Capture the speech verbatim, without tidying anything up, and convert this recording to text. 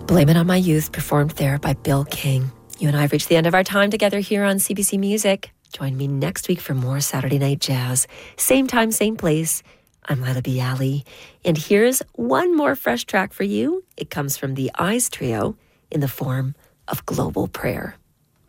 Blame It on My Youth, performed there by Bill King. You and I have reached the end of our time together here on C B C Music. Join me next week for more Saturday Night Jazz. Same time, same place. I'm Lila Bialy. And here's one more fresh track for you. It comes from the Eyes Trio in the form of Global Prayer.